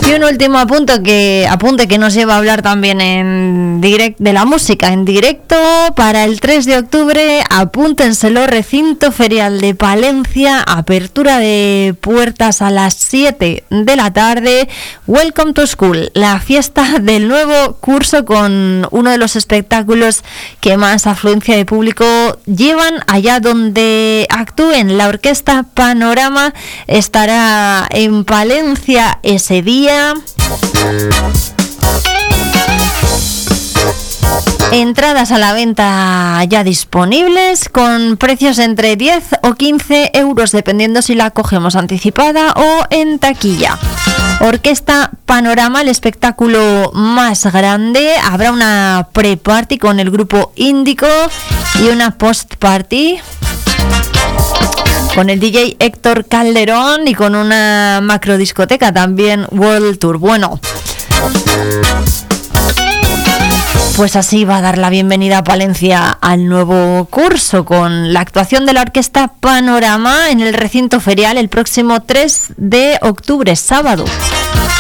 Y un último apunte que nos lleva a hablar también de la música en directo para el 3 de octubre. Apúntenselo, recinto ferial de Palencia, apertura de puertas a las 7 de la tarde. Welcome to School, la fiesta del nuevo curso con uno de los espectáculos que más afluencia de público llevan allá donde actúen. La orquesta Panorama estará en Palencia ese día. Entradas a la venta ya disponibles con precios entre 10 o 15 euros dependiendo si la cogemos anticipada o en taquilla. Orquesta Panorama, el espectáculo más grande. Habrá una pre-party con el grupo Índico y una post-party con el DJ Héctor Calderón y con una macro discoteca también World Tour. Bueno, pues así va a dar la bienvenida a Palencia al nuevo curso con la actuación de la orquesta Panorama en el recinto ferial el próximo 3 de octubre, sábado.